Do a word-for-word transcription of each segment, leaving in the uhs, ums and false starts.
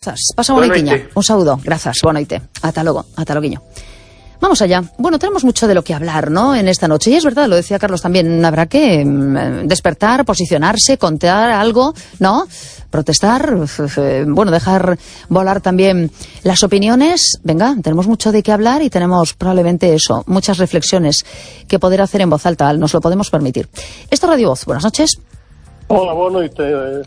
Pasa boa noitiña. Un saúdo. Grazas. Boa noite. Ata logo. Ata loguiño. Vamos allá. Bueno, tenemos mucho de lo que hablar, ¿no?, en esta noche. Y es verdad, lo decía Carlos también, habrá que mm, despertar, posicionarse, contar algo, ¿no?, protestar, bueno, dejar volar también las opiniones. Venga, tenemos mucho de qué hablar y tenemos probablemente eso, muchas reflexiones que poder hacer en voz alta, nos lo podemos permitir. Esto es Radio Voz. Buenas noches. Hola, boa noite.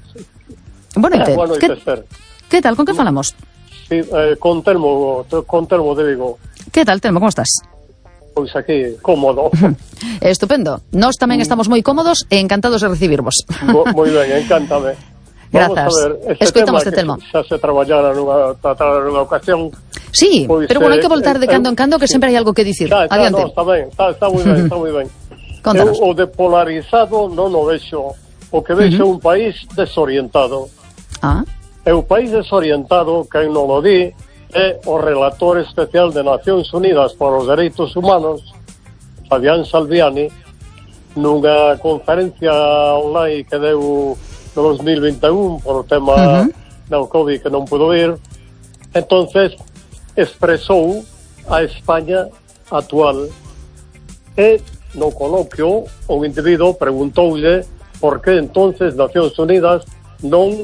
Boa noite. Boa noite, Esther. ¿Qué tal? ¿Con qué falamos? Sí, eh, con Telmo, con Telmo de Vigo. ¿Qué tal, Telmo? ¿Cómo estás? Pois aquí, cómodo. Estupendo. Nós tamén estamos moi cómodos e encantados de recibirvos. Moi ben, encántame. Grazas. Vamos a ver, este Escoitamos tema de Telmo. Que xa se traballara nunha, nunha ocasión. Sí, pois, pero bueno, hai que eh, voltar de cando en cando, que sí. sempre hai algo que dicir. Xa, xa, Adiante. no, está ben, está, está moi ben, está moi ben. Contanos. Eu, o de polarizado non o vexo. O que vexo é uh -huh. un país desorientado. Ah. É un país desorientado, quen non o di, é o relator especial de Nacións Unidas para os Dereitos Humanos, Fabián Salviani, nunha conferencia online que deu no dos mil vinte e un por o tema uh -huh. do COVID que non pudo ir. Entonces expresou a España actual e no coloquio un individuo preguntoulle por que entonces Nacións Unidas non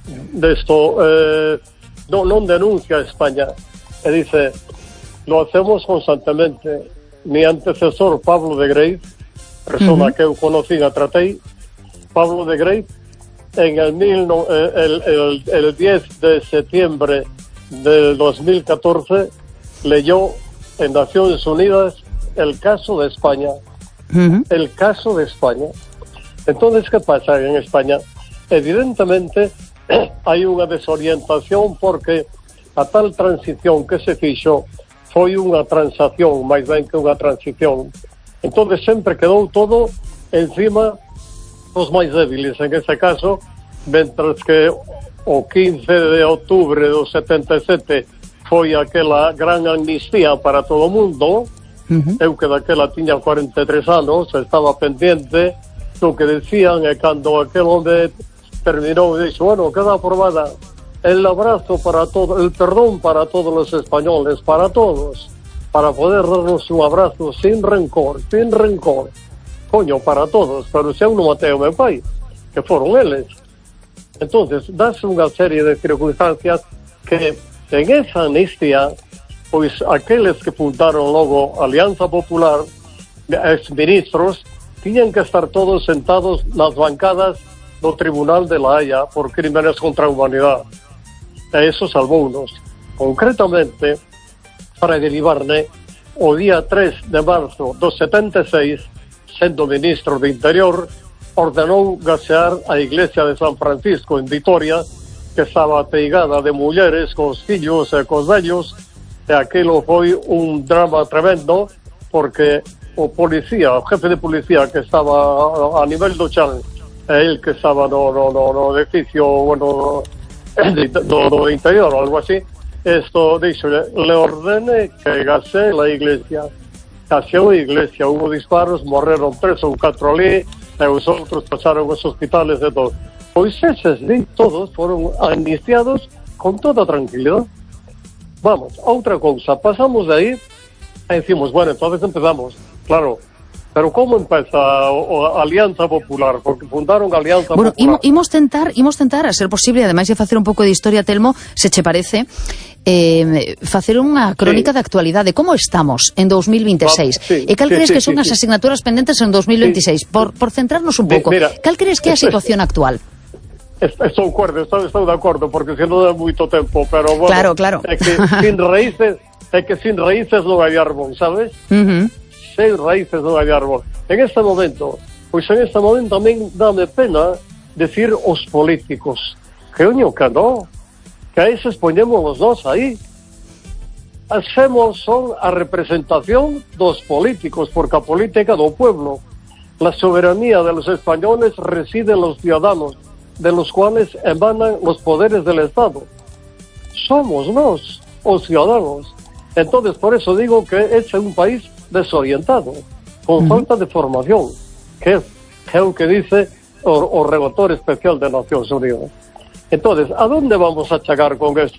desto eh, no, non denuncia a España e dice, lo hacemos constantemente. Mi antecesor Pablo de Grey, persona uh -huh. que eu conocí a tratei, Pablo de Grey, en el, mil, no, el, el, el diez de septiembre del dos mil catorce leyó en Naciones Unidas el caso de España. Uh -huh. El caso de España. Entonces, ¿qué pasa en España? Evidentemente hai unha desorientación porque a tal transición que se fixo foi unha transación, máis ben que unha transición. Entonces sempre quedou todo encima dos máis débiles, en ese caso, mentras que o quince de outubro do setenta e sete foi aquela gran amnistía para todo o mundo. Uh-huh. Eu que daquela tiña cuarenta e tres anos, estaba pendiente do que decían, e cando aquel hombre terminou e dixo, bueno, queda aprobada el abrazo para todo, el perdón para todos los españoles, para todos, para poder darnos un abrazo sin rencor, sin rencor, coño, para todos, pero se eu non matei o meu pai, que foron eles. Entonces, das unha serie de circunstancias que en esa amnistía, pois aqueles que fundaron logo Alianza Popular, ex-ministros, tiñan que estar todos sentados nas bancadas do Tribunal de la Haya por crímenes contra a humanidade. E eso salvounos. Concretamente, para derivarne, o día tres de marzo do setenta e seis, sendo ministro de Interior, ordenou gasear a iglesia de San Francisco en Vitoria, que estaba ateigada de mulleres cos fillos e cos vellos, e aquilo foi un drama tremendo, porque o policía, o jefe de policía que estaba a nivel do chan, é el que estaba no, no, no, no edificio, bueno, do, do interior ou algo así, esto dixo, le ordene que gasee la iglesia. Gaseou a iglesia, hubo disparos, morreron tres ou catro ali, e os outros pasaron os hospitales de todo. Pois eses de todos foron amnistiados con toda tranquilidade. Vamos, outra cousa, pasamos de aí e decimos, bueno, entonces empezamos, claro. Pero como empeza a Alianza Popular? Porque fundaron a Alianza bueno, Popular. Bueno, imos tentar, imos tentar a ser posible, ademais de facer un pouco de historia, Telmo, se che parece, eh, facer unha crónica sí. de actualidade. Como estamos en dos mil veintiséis? Sí, e cal sí, crees sí, que son sí, as sí. asignaturas pendentes en dos mil veintiséis? Sí. Por, por centrarnos un pouco, mira, cal crees que é a situación actual? Estou de acordo, estou, estou de acordo, porque se non dá moito tempo, pero bueno, claro, claro. é que sin raíces, é que sin raíces non hai árbol, sabes? Uh -huh. Seis raíces non hai árbol. En este momento, pois en este momento tamén dame pena decir os políticos. Que oño que non? Que a eses poñemos nós aí. Hacemos son a representación dos políticos, porque a política do pueblo. La soberanía de los españoles reside en los ciudadanos, de los cuales emanan los poderes del Estado. Somos nós, os ciudadanos. Entonces, por eso digo que es un país desorientado, con uh-huh. falta de formación, que es, que es lo que dice o, o relator especial de Nacións Unidas. Entonces, ¿a dónde vamos a chegar con esto?